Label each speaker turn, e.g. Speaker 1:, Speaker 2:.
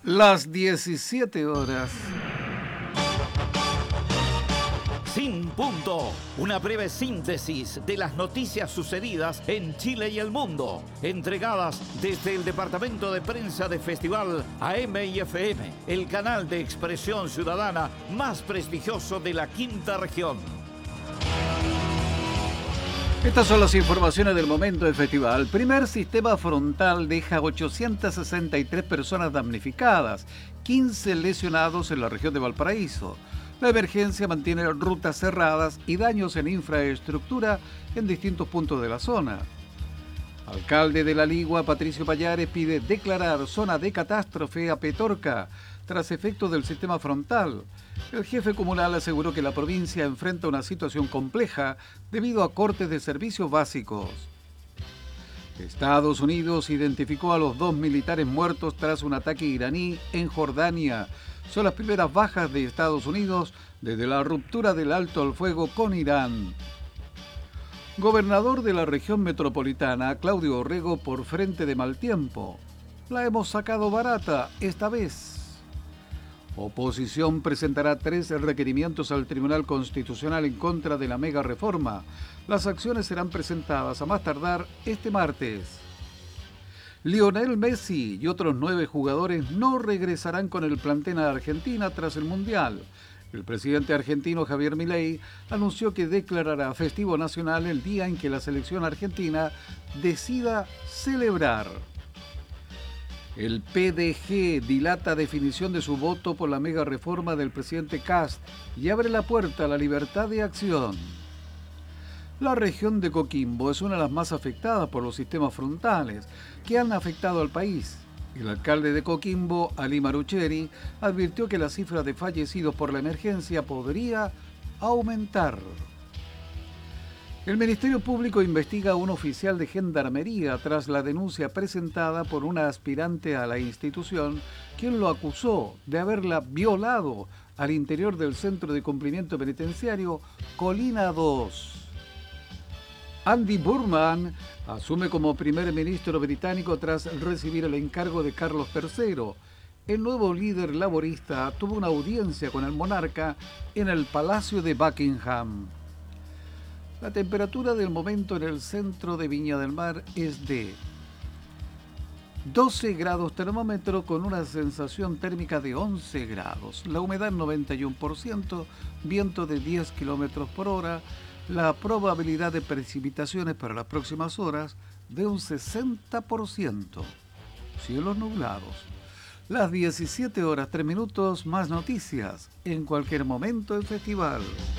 Speaker 1: Las 17 horas.
Speaker 2: Sin punto, una breve síntesis de las noticias sucedidas en Chile y el mundo, entregadas desde el departamento de prensa de Festival AM y FM, el canal de expresión ciudadana más prestigioso de la quinta región.
Speaker 1: Estas son las informaciones del momento del festival. Primer sistema frontal deja 863 personas damnificadas, 15 lesionados en la región de Valparaíso. La emergencia mantiene rutas cerradas y daños en infraestructura en distintos puntos de la zona. Alcalde de La Ligua, Patricio Pallares, pide declarar zona de catástrofe a Petorca tras efectos del sistema frontal. El jefe comunal aseguró que la provincia enfrenta una situación compleja debido a cortes de servicios básicos. Estados Unidos identificó a los 2 militares muertos tras un ataque iraní en Jordania. Son las primeras bajas de Estados Unidos desde la ruptura del alto al fuego con Irán. Gobernador de la región metropolitana, Claudio Orrego, por frente de mal tiempo. La hemos sacado barata esta vez. Oposición presentará 3 requerimientos al Tribunal Constitucional en contra de la mega reforma. Las acciones serán presentadas a más tardar este martes. Lionel Messi y otros 9 jugadores no regresarán con el plantel a Argentina tras el Mundial. El presidente argentino Javier Milei anunció que declarará festivo nacional el día en que la selección argentina decida celebrar. El PDG dilata definición de su voto por la mega reforma del presidente Kast y abre la puerta a la libertad de acción. La región de Coquimbo es una de las más afectadas por los sistemas frontales que han afectado al país. El alcalde de Coquimbo, Ali Marucheri, advirtió que la cifra de fallecidos por la emergencia podría aumentar. El Ministerio Público investiga a un oficial de Gendarmería tras la denuncia presentada por una aspirante a la institución, quien lo acusó de haberla violado al interior del Centro de Cumplimiento Penitenciario Colina II. Andy Burnham asume como primer ministro británico tras recibir el encargo de Carlos III. El nuevo líder laborista tuvo una audiencia con el monarca en el Palacio de Buckingham. La temperatura del momento en el centro de Viña del Mar es de 12 grados termómetro con una sensación térmica de 11 grados. La humedad 91%, viento de 10 kilómetros por hora. La probabilidad de precipitaciones para las próximas horas de un 60%. Cielos nublados. Las 17 horas 3 minutos, más noticias en cualquier momento del festival.